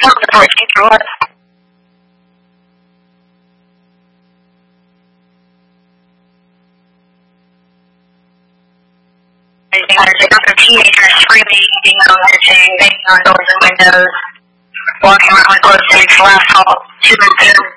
the first teacher was. There's another teenager screaming, hitching, banging on doors and windows, walking around with glow sticks, last call, 2 minutes in.